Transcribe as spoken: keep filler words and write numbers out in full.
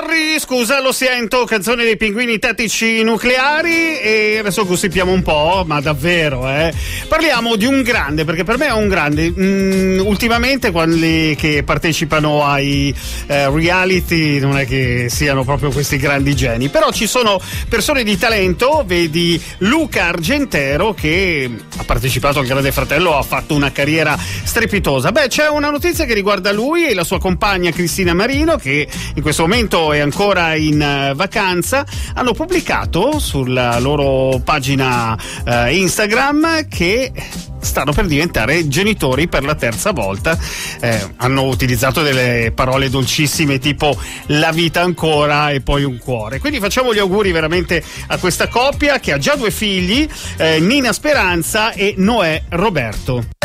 Sorry, scusa, lo sento, canzone dei Pinguini Tattici Nucleari, e adesso gossipiamo un po', ma davvero, eh. Parliamo di un grande, perché per me è un grande. Mm, ultimamente quelli che partecipano ai eh, reality non è che siano proprio questi grandi geni, però ci sono persone di talento, vedi Luca Argentero che ha partecipato al Grande Fratello, ha fatto una carriera strepitosa. Beh, c'è una notizia che riguarda lui e la sua compagna Cristina Marino, che in questo momento è ancora in uh, vacanza. Hanno pubblicato sulla loro pagina uh, Instagram che stanno per diventare genitori per la terza volta. Eh, hanno utilizzato delle parole dolcissime tipo la vita ancora e poi un cuore. Quindi facciamo gli auguri veramente a questa coppia che ha già due figli, eh, Nina Speranza e Noè Roberto.